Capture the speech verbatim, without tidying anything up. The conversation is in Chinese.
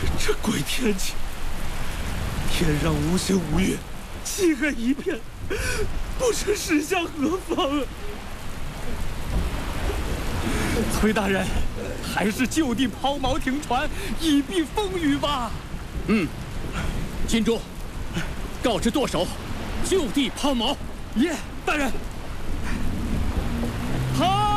这鬼天气，天上无星无月，漆黑一片，不知驶向何方啊！崔大人，还是就地抛锚停船，以避风雨吧。 嗯，金珠，告知舵手，就地抛锚。 耶，大人。好。